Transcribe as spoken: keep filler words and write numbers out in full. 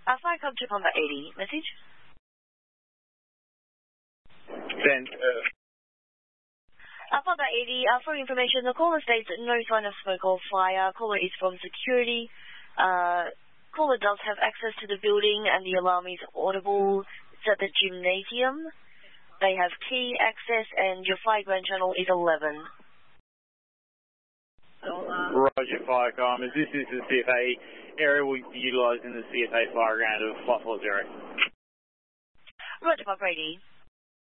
Alpha, come to combat eighty. Message? Send. Uh... Alpha eighty, uh, for information, the caller states that no sign of smoke or fire. Caller is from security. Uh, caller does have access to the building and the alarm is audible. It's at the gymnasium. They have key access and your fire ground channel is eleven. Roger, Firecom. As this is the C F A area, we'll be utilising the C F A fire ground of five four zero. Roger, Pop Brady.